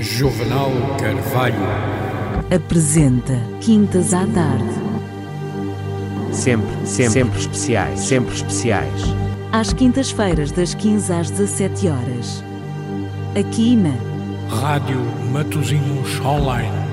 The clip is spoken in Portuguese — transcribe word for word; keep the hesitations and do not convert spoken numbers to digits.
Juvenal Carvalho apresenta Quintas à Tarde. Sempre, sempre, sempre especiais, sempre especiais. Às quintas-feiras, das quinze às dezassete horas. Aqui na Rádio Matosinhos Online.